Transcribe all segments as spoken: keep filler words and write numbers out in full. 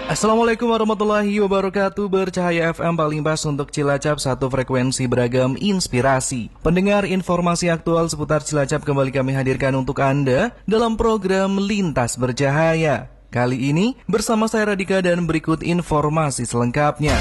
Assalamualaikum warahmatullahi wabarakatuh. Bercahaya F M paling pas untuk Cilacap, satu frekuensi beragam inspirasi. Pendengar, informasi aktual seputar Cilacap kembali kami hadirkan untuk Anda dalam program Lintas Bercahaya. Kali ini bersama saya Radika dan berikut informasi selengkapnya.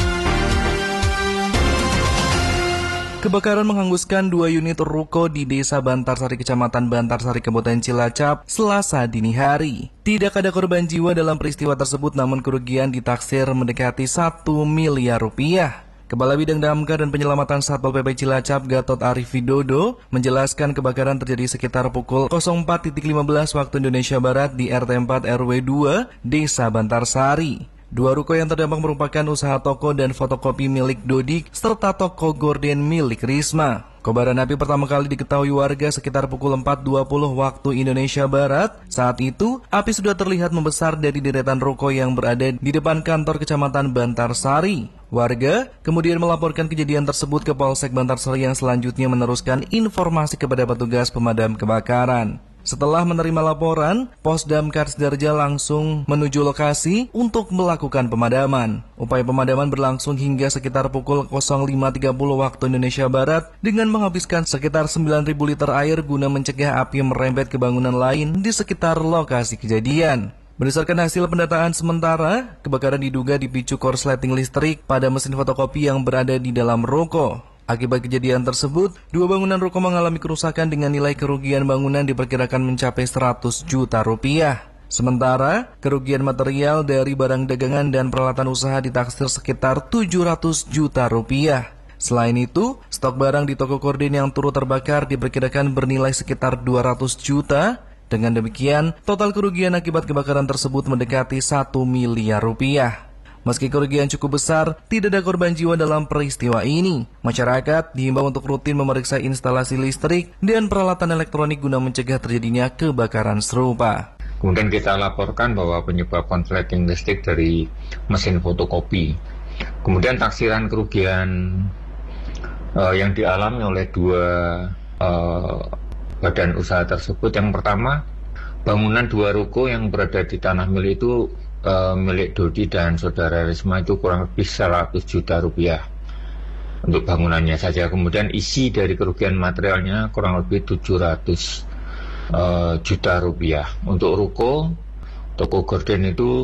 Kebakaran menghanguskan dua unit ruko di Desa Bantarsari, Kecamatan Bantarsari, Kabupaten Cilacap, Selasa dini hari. Tidak ada korban jiwa dalam peristiwa tersebut, namun kerugian ditaksir mendekati satu miliar rupiah. Kepala Bidang Damkar dan Penyelamatan Satpol P P Cilacap, Gatot Arif Widodo, menjelaskan kebakaran terjadi sekitar pukul empat lima belas waktu Indonesia Barat di R T empat R W dua, Desa Bantarsari. Dua ruko yang terdampak merupakan usaha toko dan fotokopi milik Dodik serta toko gorden milik Risma. Kobaran api pertama kali diketahui warga sekitar pukul empat dua puluh waktu Indonesia Barat. Saat itu, api sudah terlihat membesar dari deretan ruko yang berada di depan kantor Kecamatan Bantarsari. Warga kemudian melaporkan kejadian tersebut ke Polsek Bantarsari yang selanjutnya meneruskan informasi kepada petugas pemadam kebakaran. Setelah menerima laporan, Pos Damkar Sidarja langsung menuju lokasi untuk melakukan pemadaman. Upaya pemadaman berlangsung hingga sekitar pukul lima tiga puluh waktu Indonesia Barat dengan menghabiskan sekitar sembilan ribu liter air guna mencegah api merembet ke bangunan lain di sekitar lokasi kejadian. Berdasarkan hasil pendataan sementara, kebakaran diduga dipicu korsleting listrik pada mesin fotokopi yang berada di dalam ruko. Akibat kejadian tersebut, dua bangunan ruko mengalami kerusakan dengan nilai kerugian bangunan diperkirakan mencapai seratus juta rupiah. Sementara, kerugian material dari barang dagangan dan peralatan usaha ditaksir sekitar tujuh ratus juta rupiah. Selain itu, stok barang di toko gorden yang turut terbakar diperkirakan bernilai sekitar dua ratus juta. Dengan demikian, total kerugian akibat kebakaran tersebut mendekati satu miliar rupiah. Meski kerugian cukup besar, tidak ada korban jiwa dalam peristiwa ini. Masyarakat diimbau untuk rutin memeriksa instalasi listrik dan peralatan elektronik guna mencegah terjadinya kebakaran serupa. Kemudian kita laporkan bahwa penyebab konsleting listrik dari mesin fotokopi. Kemudian taksiran kerugian uh, yang dialami oleh dua uh, badan usaha tersebut. Yang pertama, bangunan dua ruko yang berada di tanah milik itu Uh, milik Dodi dan saudara Risma itu kurang lebih seratus juta rupiah untuk bangunannya saja. Kemudian isi dari kerugian materialnya kurang lebih tujuh ratus uh, juta rupiah. Untuk ruko, toko gorden itu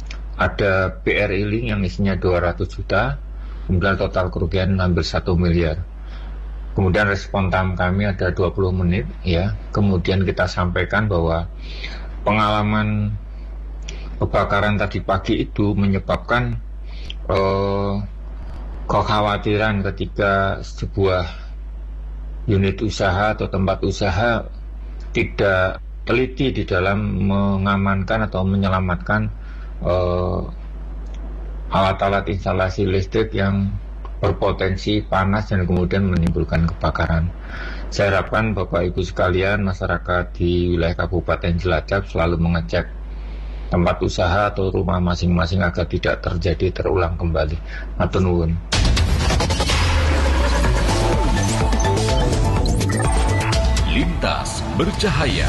ada B R I Link yang isinya dua ratus juta, kemudian total kerugian hampir satu miliar. Kemudian respon tam kami ada dua puluh menit ya. Kemudian kita sampaikan bahwa pengalaman kebakaran tadi pagi itu menyebabkan uh, kekhawatiran ketika sebuah unit usaha atau tempat usaha tidak teliti di dalam mengamankan atau menyelamatkan uh, alat-alat instalasi listrik yang berpotensi panas dan kemudian menimbulkan kebakaran. Saya harapkan Bapak Ibu sekalian, masyarakat di wilayah Kabupaten Cilacap selalu mengecek tempat usaha atau rumah masing-masing agar tidak terjadi terulang kembali. Matur nuwun. Lintas Bercahaya.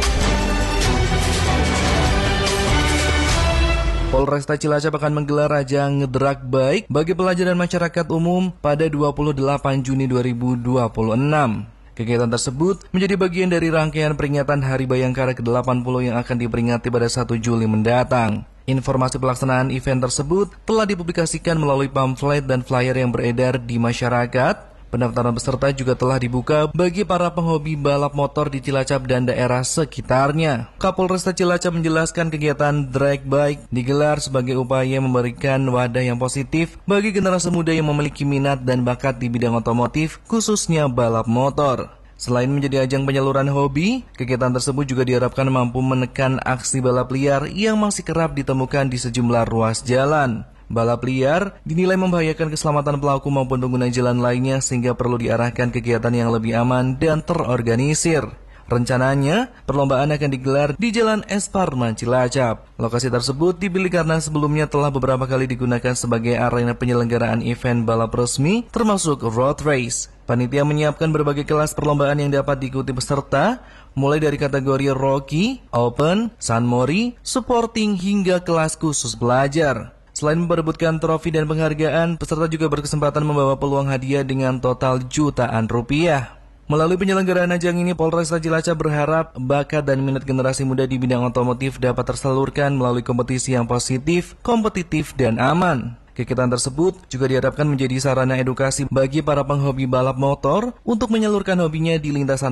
Polresta Cilacap akan menggelar ajang Drag Bike bagi pelajar dan masyarakat umum pada dua puluh delapan Juni dua ribu dua puluh enam. Kegiatan tersebut menjadi bagian dari rangkaian peringatan Hari Bayangkara ke delapan puluh yang akan diperingati pada satu Juli mendatang. Informasi pelaksanaan event tersebut telah dipublikasikan melalui pamflet dan flyer yang beredar di masyarakat. Pendaftaran peserta juga telah dibuka bagi para penghobi balap motor di Cilacap dan daerah sekitarnya. Kapolresta Cilacap menjelaskan kegiatan drag bike digelar sebagai upaya memberikan wadah yang positif bagi generasi muda yang memiliki minat dan bakat di bidang otomotif, khususnya balap motor. Selain menjadi ajang penyaluran hobi, kegiatan tersebut juga diharapkan mampu menekan aksi balap liar yang masih kerap ditemukan di sejumlah ruas jalan. Balap liar dinilai membahayakan keselamatan pelaku maupun pengguna jalan lainnya sehingga perlu diarahkan kegiatan yang lebih aman dan terorganisir. Rencananya, perlombaan akan digelar di Jalan Es Parman, Cilacap. Lokasi tersebut dipilih karena sebelumnya telah beberapa kali digunakan sebagai arena penyelenggaraan event balap resmi, termasuk road race. Panitia menyiapkan berbagai kelas perlombaan yang dapat diikuti peserta, mulai dari kategori Rookie, Open, Sunmori, Supporting hingga kelas khusus belajar. Selain memperebutkan trofi dan penghargaan, peserta juga berkesempatan membawa peluang hadiah dengan total jutaan rupiah. Melalui penyelenggaraan ajang ini, Polresta Cilacap berharap bakat dan minat generasi muda di bidang otomotif dapat tersalurkan melalui kompetisi yang positif, kompetitif, dan aman. Kegiatan tersebut juga diharapkan menjadi sarana edukasi bagi para penghobi balap motor untuk menyalurkan hobinya di lintasan